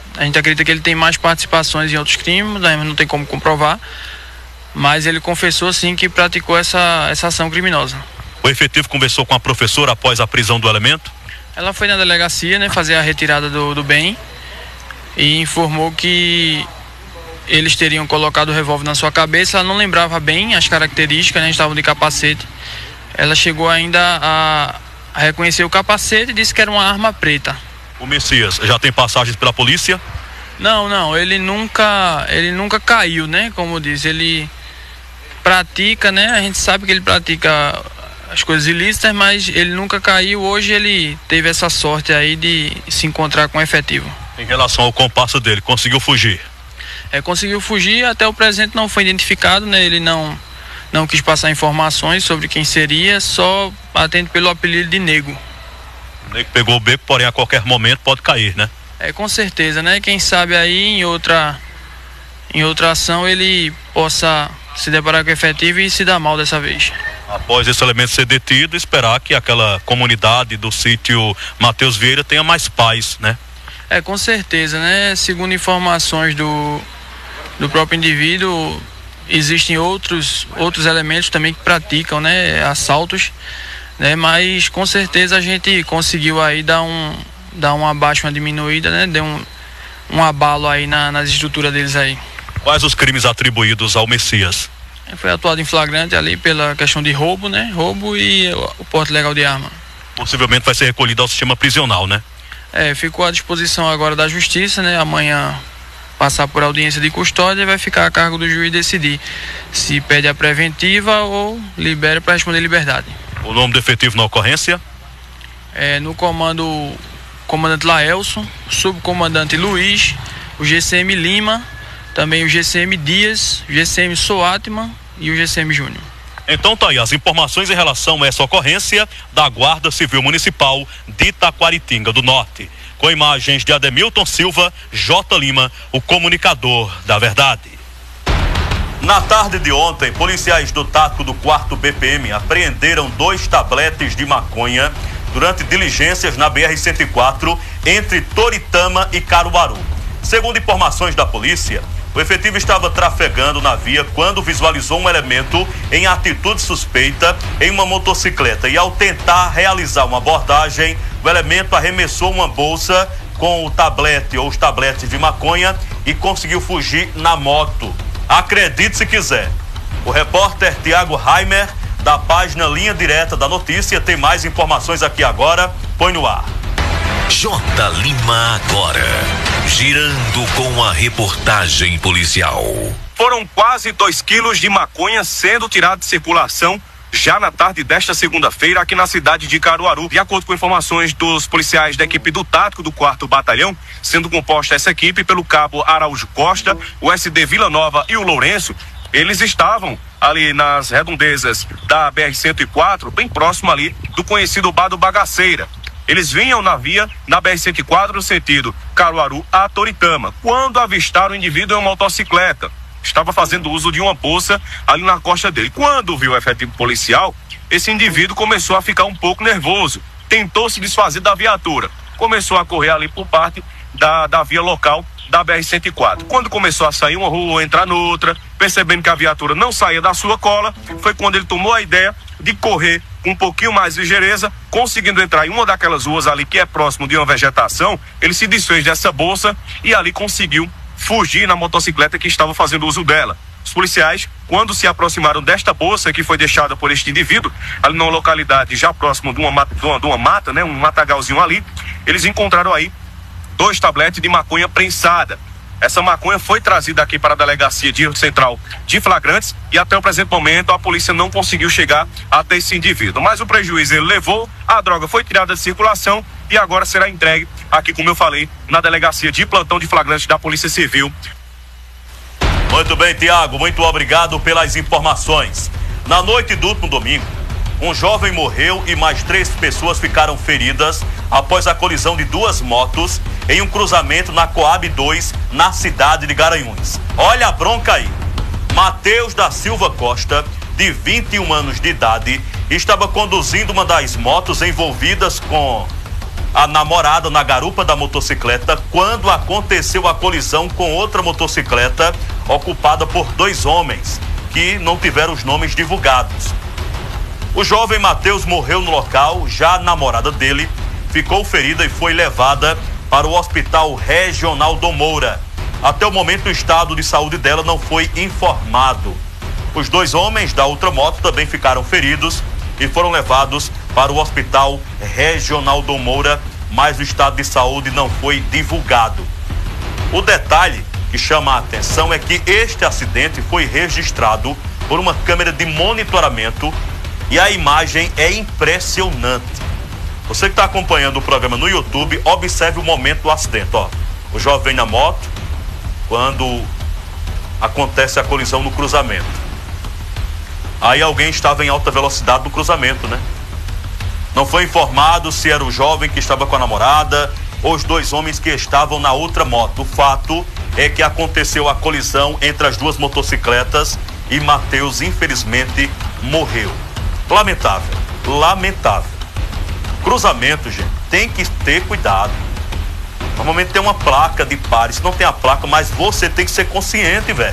A gente acredita que ele tem mais participações em outros crimes, não tem como comprovar, mas ele confessou sim que praticou essa ação criminosa. O efetivo conversou com a professora após a prisão do elemento? Ela foi na delegacia, né, fazer a retirada do bem e informou que eles teriam colocado o revólver na sua cabeça. Ela não lembrava bem as características, né, estavam de capacete. Ela chegou ainda a reconhecer o capacete e disse que era uma arma preta. O Messias já tem passagens pela polícia? Não, ele nunca caiu, né? Como diz, ele pratica, né? A gente sabe que ele pratica as coisas ilícitas, mas ele nunca caiu. Hoje ele teve essa sorte aí de se encontrar com o efetivo. Em relação ao comparsa dele, conseguiu fugir? Conseguiu fugir, até o presente não foi identificado, né? Ele não quis passar informações sobre quem seria, só atende pelo apelido de Nego. O Nego pegou o beco, porém a qualquer momento pode cair, né? Com certeza, né? Quem sabe aí em outra ação ele possa se deparar com o efetivo e se dar mal dessa vez. Após esse elemento ser detido, esperar que aquela comunidade do sítio Mateus Vieira tenha mais paz, né? Com certeza, né? Segundo informações do próprio indivíduo, existem outros elementos também que praticam, né, assaltos, né? Mas com certeza a gente conseguiu aí dar uma baixa, uma diminuída, né? Deu um abalo aí nas estruturas deles aí. Quais os crimes atribuídos ao Messias? Foi atuado em flagrante ali pela questão de roubo, né? Roubo e o porte legal de arma. Possivelmente vai ser recolhido ao sistema prisional, né? Ficou à disposição agora da justiça, né? Amanhã passar por audiência de custódia e vai ficar a cargo do juiz decidir se pede a preventiva ou libera para responder liberdade. O nome do efetivo na ocorrência? No comando, comandante Laelson, subcomandante Luiz, o GCM Lima, também o GCM Dias, o GCM Soatman e o GCM Júnior. Então tá aí as informações em relação a essa ocorrência da Guarda Civil Municipal de Taquaritinga do Norte. Com imagens de Ademilton Silva, J. Lima, o comunicador da verdade. Na tarde de ontem, policiais do Tático do 4º BPM apreenderam 2 tabletes de maconha durante diligências na BR-104 entre Toritama e Caruaru. Segundo informações da polícia, o efetivo estava trafegando na via quando visualizou um elemento em atitude suspeita em uma motocicleta e, ao tentar realizar uma abordagem, o elemento arremessou uma bolsa com o tablete ou os tabletes de maconha e conseguiu fugir na moto. Acredite se quiser. O repórter Tiago Reimer, da página Linha Direta da Notícia, tem mais informações aqui agora. Põe no ar. J. Lima agora, girando com a reportagem policial. Foram quase 2 quilos de maconha sendo tirados de circulação já na tarde desta segunda-feira aqui na cidade de Caruaru. De acordo com informações dos policiais da equipe do Tático do 4º Batalhão, sendo composta essa equipe pelo cabo Araújo Costa, o SD Vila Nova e o Lourenço, eles estavam ali nas redondezas da BR-104, bem próximo ali do conhecido Bar do Bagaceira. Eles vinham na via, na BR-104, no sentido Caruaru a Toritama, quando avistaram o indivíduo em uma motocicleta. Estava fazendo uso de uma bolsa ali na costa dele. Quando viu o efetivo policial, esse indivíduo começou a ficar um pouco nervoso. Tentou se desfazer da viatura. Começou a correr ali por parte da via local da BR-104. Quando começou a sair uma rua, entrar noutra, percebendo que a viatura não saía da sua cola, foi quando ele tomou a ideia de correr com um pouquinho mais de ligeireza, conseguindo entrar em uma daquelas ruas ali que é próximo de uma vegetação. Ele se desfez dessa bolsa e ali conseguiu fugir na motocicleta que estava fazendo uso dela. Os policiais, quando se aproximaram desta bolsa que foi deixada por este indivíduo, ali numa localidade já próximo de uma mata, né, um matagalzinho ali, eles encontraram aí 2 tabletes de maconha prensada. Essa maconha foi trazida aqui para a delegacia de Central de flagrantes e até o presente momento a polícia não conseguiu chegar até esse indivíduo. Mas o prejuízo ele levou, a droga foi tirada de circulação e agora será entregue aqui, como eu falei, na delegacia de plantão de flagrantes da Polícia Civil. Muito bem, Tiago, muito obrigado pelas informações. Na noite do último domingo, um jovem morreu e mais 3 pessoas ficaram feridas após a colisão de 2 motos em um cruzamento na Coab 2, na cidade de Garanhuns. Olha a bronca aí. Mateus da Silva Costa, de 21 anos de idade, estava conduzindo uma das motos envolvidas com a namorada na garupa da motocicleta quando aconteceu a colisão com outra motocicleta ocupada por 2 homens que não tiveram os nomes divulgados. O jovem Matheus morreu no local, já a namorada dele ficou ferida e foi levada para o Hospital Regional do Moura. Até o momento, o estado de saúde dela não foi informado. Os 2 homens da outra moto também ficaram feridos e foram levados para o Hospital Regional do Moura, mas o estado de saúde não foi divulgado. O detalhe que chama a atenção é que este acidente foi registrado por uma câmera de monitoramento e a imagem é impressionante. Você que está acompanhando o programa no YouTube, observe o momento do acidente. Ó, o jovem na moto, quando acontece a colisão no cruzamento. Aí alguém estava em alta velocidade no cruzamento, né? Não foi informado se era o jovem que estava com a namorada ou os 2 homens que estavam na outra moto. O fato é que aconteceu a colisão entre as 2 motocicletas e Matheus, infelizmente, morreu. Lamentável, lamentável. Cruzamento, gente, tem que ter cuidado. Normalmente tem uma placa de pare, se não tem a placa, mas você tem que ser consciente, velho.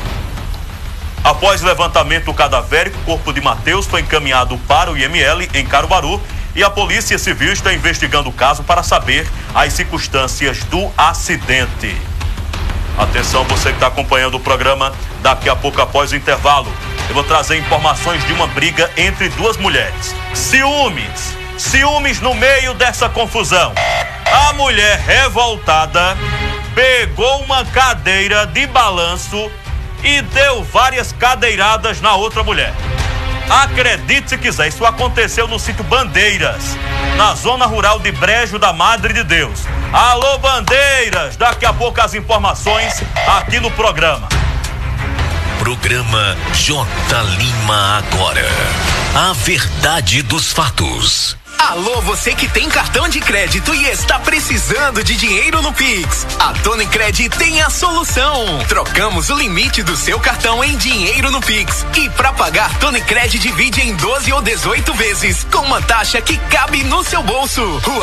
Após o levantamento cadavérico, o corpo de Matheus foi encaminhado para o IML em Caruaru e a Polícia Civil está investigando o caso para saber as circunstâncias do acidente. Atenção, você que está acompanhando o programa, daqui a pouco após o intervalo, eu vou trazer informações de uma briga entre 2 mulheres. Ciúmes no meio dessa confusão. A mulher revoltada pegou uma cadeira de balanço e deu várias cadeiradas na outra mulher. Acredite se quiser, isso aconteceu no sítio Bandeiras, na zona rural de Brejo da Madre de Deus. Alô, Bandeiras, daqui a pouco as informações aqui no programa. Programa J. Lima Agora. A verdade dos fatos. Alô, você que tem cartão de crédito e está precisando de dinheiro no Pix. A Tonicred tem a solução. Trocamos o limite do seu cartão em dinheiro no Pix. E para pagar, Tonicred divide em 12 ou 18 vezes, com uma taxa que cabe no seu bolso. Rua